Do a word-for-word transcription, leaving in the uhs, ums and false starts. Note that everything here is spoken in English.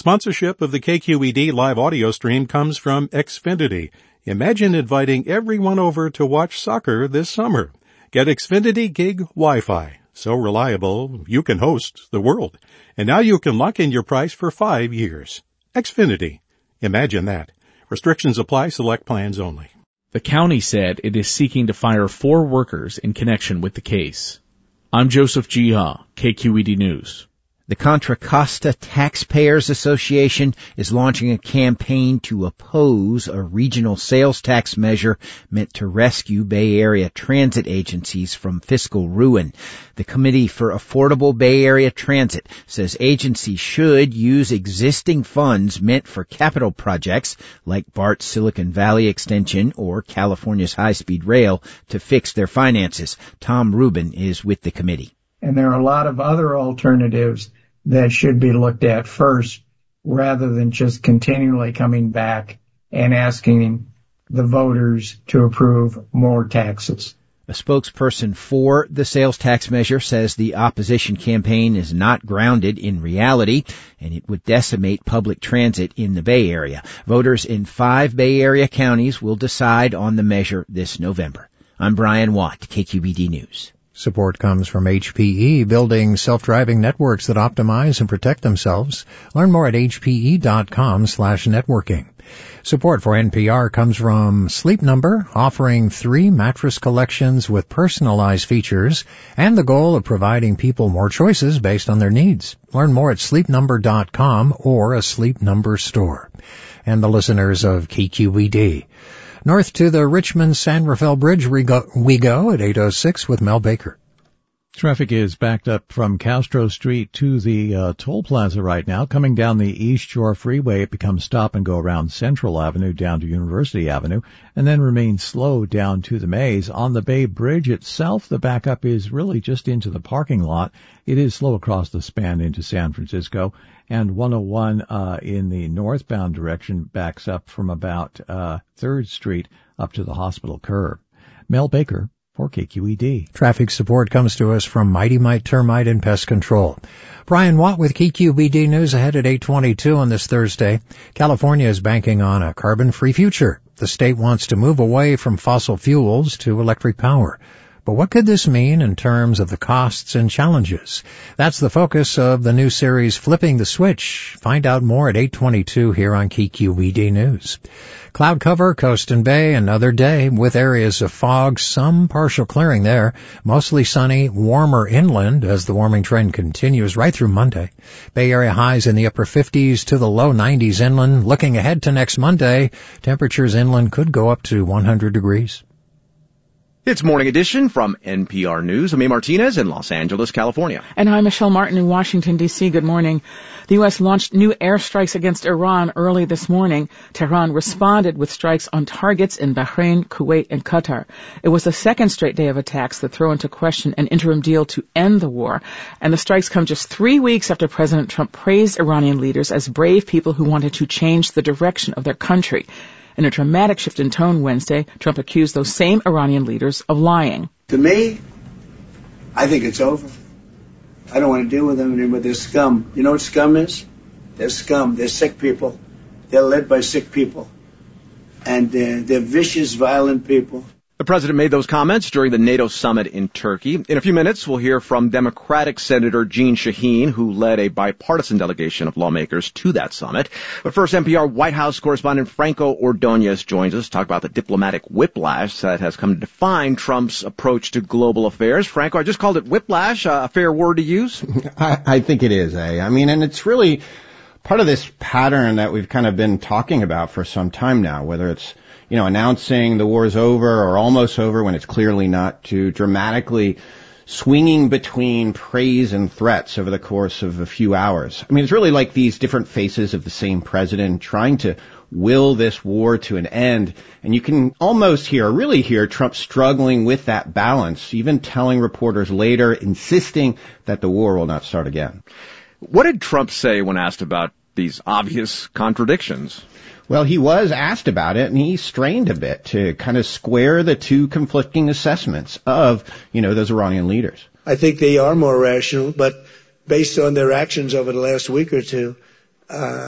Sponsorship of the K Q E D live audio stream comes from Xfinity. Imagine inviting everyone over to watch soccer this summer. Get Xfinity Gig Wi-Fi. So reliable, you can host the world. And now you can lock in your price for five years. Xfinity. Imagine that. Restrictions apply. Select plans only. The county said it is seeking to fire four workers in connection with the case. I'm Joseph Jiha, K Q E D News. The Contra Costa Taxpayers Association is launching a campaign to oppose a regional sales tax measure meant to rescue Bay Area transit agencies from fiscal ruin. The Committee for Affordable Bay Area Transit says agencies should use existing funds meant for capital projects like BART's Silicon Valley Extension or California's high-speed rail to fix their finances. Tom Rubin is with the committee. And there are a lot of other alternatives that should be looked at first rather than just continually coming back and asking the voters to approve more taxes. A spokesperson for the sales tax measure says the opposition campaign is not grounded in reality and it would decimate public transit in the Bay Area. Voters in five Bay Area counties will decide on the measure this November. I'm Brian Watt, K Q B D News. Support comes from H P E, building self-driving networks that optimize and protect themselves. Learn more at hpe.com slash networking. Support for N P R comes from Sleep Number, offering three mattress collections with personalized features and the goal of providing people more choices based on their needs. Learn more at sleep number dot com or a Sleep Number store. And the listeners of K Q E D. North to the Richmond-San Rafael Bridge we go, we go at eight oh six with Mel Baker. Traffic is backed up from Castro Street to the uh, toll plaza right now. Coming down the East Shore Freeway, it becomes stop and go around Central Avenue down to University Avenue, and then remains slow down to the Maze. On the Bay Bridge itself, the backup is really just into the parking lot. It is slow across the span into San Francisco, and one oh one uh, in the northbound direction backs up from about uh, third Street up to the hospital curb. Mel Baker for K Q E D. Traffic support comes to us from Mighty Mite Termite and Pest Control. Brian Watt with K Q E D News ahead at eight twenty-two on this Thursday. California is banking on a carbon-free future. The state wants to move away from fossil fuels to electric power. But what could this mean in terms of the costs and challenges? That's the focus of the new series Flipping the Switch. Find out more at eight twenty-two here on K Q E D News. Cloud cover, coast and bay, another day with areas of fog, some partial clearing there. Mostly sunny, warmer inland as the warming trend continues right through Monday. Bay Area highs in the upper fifties to the low nineties inland. Looking ahead to next Monday, temperatures inland could go up to one hundred degrees. It's Morning Edition from N P R News. I'm A. Martinez in Los Angeles, California. And I'm Michelle Martin in Washington, D C. Good morning. The U S launched new airstrikes against Iran early this morning. Tehran responded with strikes on targets in Bahrain, Kuwait, and Qatar. It was the second straight day of attacks that throw into question an interim deal to end the war. And the strikes come just three weeks after President Trump praised Iranian leaders as brave people who wanted to change the direction of their country. In a dramatic shift in tone Wednesday, Trump accused those same Iranian leaders of lying. To me, I think it's over. I don't want to deal with them anymore. They're scum. You know what scum is? They're scum. They're sick people. They're led by sick people. And they're, they're vicious, violent people. The president made those comments during the NATO summit in Turkey. In a few minutes, we'll hear from Democratic Senator Jeanne Shaheen, who led a bipartisan delegation of lawmakers to that summit. But first, N P R White House correspondent Franco Ordonez joins us to talk about the diplomatic whiplash that has come to define Trump's approach to global affairs. Franco, I just called it whiplash, a fair word to use? I, I think it is, eh? I mean, and it's really part of this pattern that we've kind of been talking about for some time now, whether it's you know, announcing the war's over or almost over when it's clearly not, to dramatically swinging between praise and threats over the course of a few hours. I mean, it's really like these different faces of the same president trying to will this war to an end. And you can almost hear, really hear Trump struggling with that balance, even telling reporters later, insisting that the war will not start again. What did Trump say when asked about these obvious contradictions? Well, he was asked about it, and he strained a bit to kind of square the two conflicting assessments of, you know, those Iranian leaders. I think they are more rational, but based on their actions over the last week or two, uh,